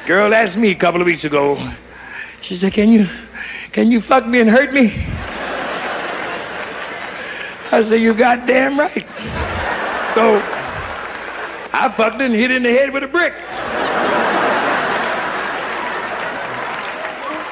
Girl asked me a couple of weeks ago. She said, can you fuck me and hurt me? I said, you goddamn right. So I fucked her and hit her in the head with a brick.